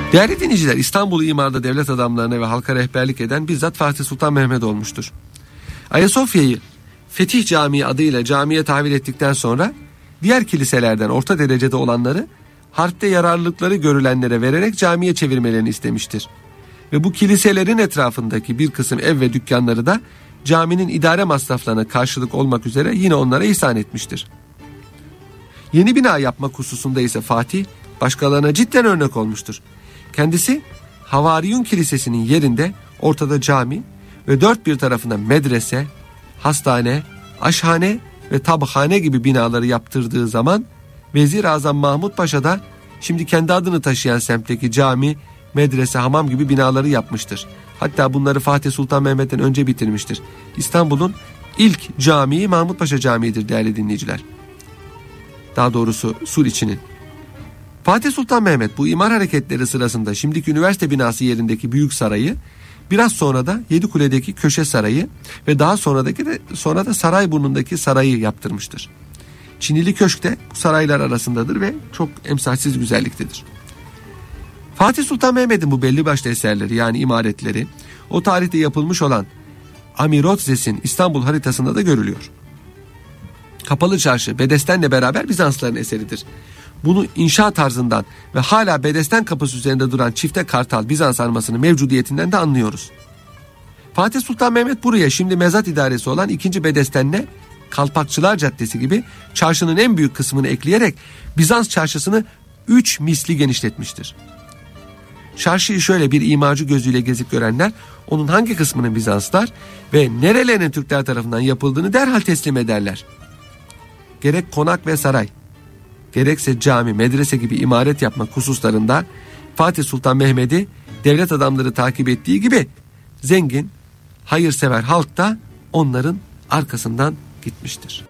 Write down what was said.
Değerli dinleyiciler, İstanbul imarda devlet adamlarına ve halka rehberlik eden bizzat Fatih Sultan Mehmet olmuştur. Ayasofya'yı Fetih Camii adıyla camiye tahvil ettikten sonra diğer kiliselerden orta derecede olanları harpte yararlılıkları görülenlere vererek camiye çevirmelerini istemiştir. Ve bu kiliselerin etrafındaki bir kısım ev ve dükkanları da caminin idare masraflarına karşılık olmak üzere yine onlara ihsan etmiştir. Yeni bina yapmak hususunda ise Fatih başkalarına cidden örnek olmuştur. Kendisi Havariyun Kilisesi'nin yerinde ortada cami ve dört bir tarafında medrese, hastane, aşhane ve tabhane gibi binaları yaptırdığı zaman Vezir-i Azam Mahmud Paşa da şimdi kendi adını taşıyan semtteki cami, medrese, hamam gibi binaları yapmıştır. Hatta bunları Fatih Sultan Mehmet'ten önce bitirmiştir. İstanbul'un ilk camii Mahmud Paşa Camii'dir değerli dinleyiciler. Daha doğrusu Suriçi'nin. Fatih Sultan Mehmet bu imar hareketleri sırasında şimdiki üniversite binası yerindeki büyük sarayı, biraz sonra da Yedikule'deki köşe sarayı ve daha sonra da Sarayburnu'ndaki sarayı yaptırmıştır. Çinili Köşk de bu saraylar arasındadır ve çok emsalsiz güzelliktedir. Fatih Sultan Mehmet'in bu belli başlı eserleri, yani imaretleri, o tarihte yapılmış olan Amirotzes'in İstanbul haritasında da görülüyor. Kapalı Çarşı Bedesten'le beraber Bizansların eseridir. Bunu inşa tarzından ve hala Bedesten kapısı üzerinde duran çifte kartal Bizans armasının mevcudiyetinden de anlıyoruz. Fatih Sultan Mehmet buraya şimdi mezat idaresi olan 2. Bedesten'le Kalpakçılar Caddesi gibi çarşının en büyük kısmını ekleyerek Bizans çarşısını 3 misli genişletmiştir. Çarşıyı şöyle bir imarcı gözüyle gezip görenler onun hangi kısmının Bizanslar ve nerelerinin Türkler tarafından yapıldığını derhal teslim ederler. Gerek konak ve saray, gerekse cami, medrese gibi imaret yapmak hususlarında Fatih Sultan Mehmet'i devlet adamları takip ettiği gibi zengin, hayırsever halk da onların arkasından gitmiştir.